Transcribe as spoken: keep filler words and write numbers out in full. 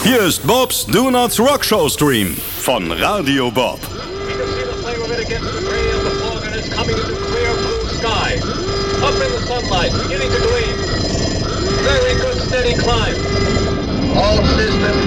Hier ist Bobs Do Not Rock Show Stream von Radio Bob. Up in the sunlight, beginning to